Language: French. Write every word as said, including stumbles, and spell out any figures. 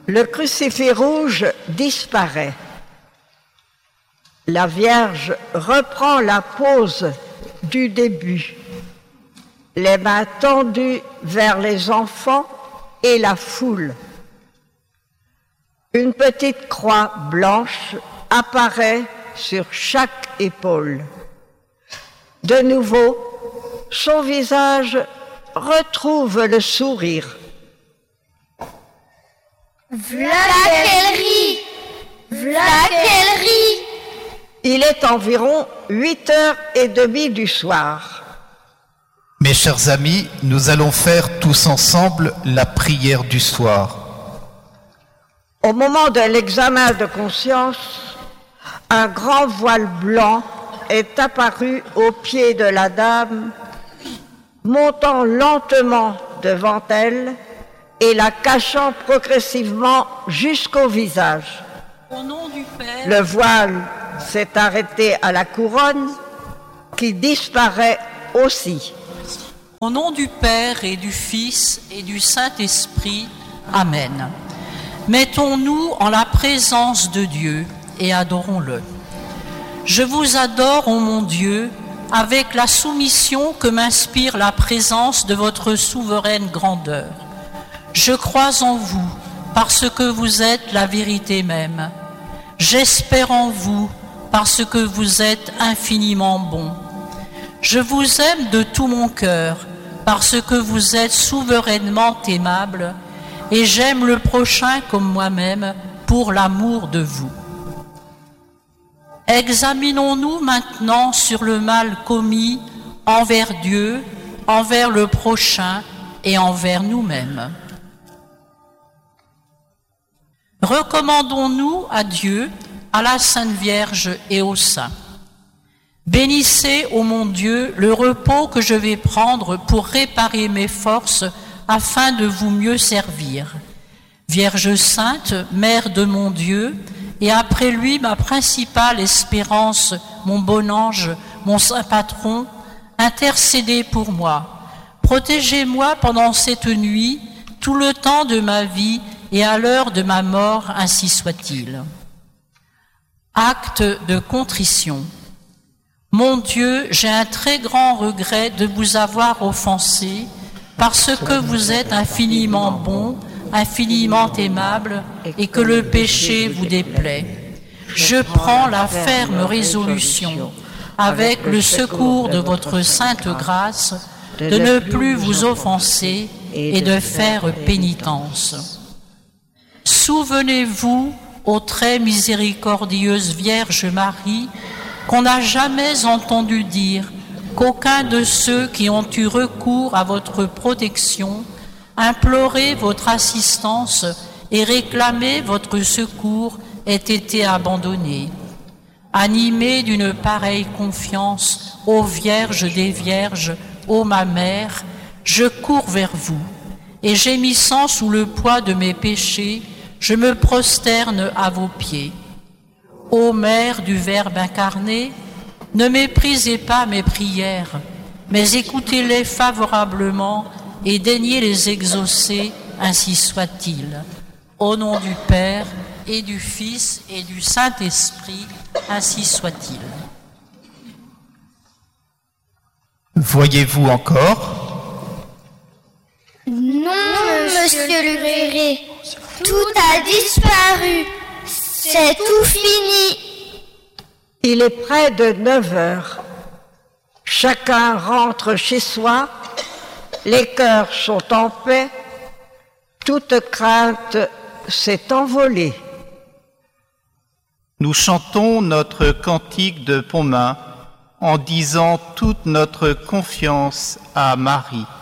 Le crucifix rouge disparaît. La Vierge reprend la pose du début, les mains tendues vers les enfants et la foule. Une petite croix blanche apparaît sur chaque épaule. De nouveau, son visage retrouve le sourire. V'là qu'elle rit, v'là qu'elle rit. Il est environ huit heures trente du soir. Mes chers amis, nous allons faire tous ensemble la prière du soir. Au moment de l'examen de conscience, un grand voile blanc est apparu au pied de la dame, montant lentement devant elle et la cachant progressivement jusqu'au visage. Au nom du Père, le voile s'est arrêté à la couronne, qui disparaît aussi. Au nom du Père et du Fils et du Saint-Esprit, Amen. Mettons-nous en la présence de Dieu et adorons-le. Je vous adore, ô mon Dieu, avec la soumission que m'inspire la présence de votre souveraine grandeur. Je crois en vous, parce que vous êtes la vérité même. J'espère en vous, parce que vous êtes infiniment bon. Je vous aime de tout mon cœur, parce que vous êtes souverainement aimable, et j'aime le prochain comme moi-même pour l'amour de vous. Examinons-nous maintenant sur le mal commis envers Dieu, envers le prochain et envers nous-mêmes. Recommandons-nous à Dieu, à la Sainte Vierge et aux saints. Bénissez, ô mon Dieu, le repos que je vais prendre pour réparer mes forces afin de vous mieux servir. Vierge sainte, Mère de mon Dieu, et après lui ma principale espérance, mon bon ange, mon saint patron, intercédez pour moi. Protégez-moi pendant cette nuit, tout le temps de ma vie et à l'heure de ma mort, ainsi soit-il. Acte de contrition. Mon Dieu, j'ai un très grand regret de vous avoir offensé, parce que vous êtes infiniment bon, infiniment aimable, et que le péché vous déplaît. Je prends la ferme résolution, avec le secours de votre sainte grâce, de ne plus vous offenser et de faire pénitence. Souvenez-vous, ô très miséricordieuse Vierge Marie, qu'on n'a jamais entendu dire qu'aucun de ceux qui ont eu recours à votre protection, imploré votre assistance et réclamé votre secours ait été abandonné. Animé d'une pareille confiance, ô Vierge des Vierges, ô ma Mère, je cours vers vous, et gémissant sous le poids de mes péchés, je me prosterne à vos pieds. Ô Mère du Verbe incarné, ne méprisez pas mes prières, mais écoutez-les favorablement et daignez les exaucer, ainsi soit-il. Au nom du Père et du Fils et du Saint-Esprit, ainsi soit-il. Voyez-vous encore? Non, monsieur le curé, tout a disparu, c'est tout fini. Il est près de neuf heures. Chacun rentre chez soi, les cœurs sont en paix, toute crainte s'est envolée. Nous chantons notre cantique de Pontmain en disant toute notre confiance à Marie.